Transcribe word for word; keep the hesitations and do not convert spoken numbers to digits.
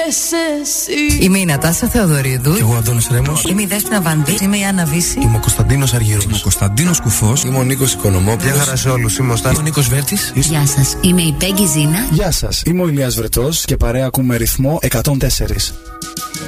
εσύ. Είμαι η Νατάσα Θεοδωρίδου. Και εγώ Αντώνης Ρέμος. Είμαι η Δέσποινα Βανδύ. Είμαι η Άννα Βύση. Είμαι ο Κωνσταντίνος Αργύρος. Είμαι ο Κωνσταντίνος Κουφός. Είμαι ο Νίκος Οικονομόπουλος. Γεια χαρά σε όλους. Είμαι ο Στάνης. Ο Νίκος Βέρτης. Γεια σας. Είμαι η Πέγγι Ζήνα. Γεια σας. Είμαι ο Ηλίας Βρετός και παρέα ακούμε ρυθμό εκατόν τέσσερα.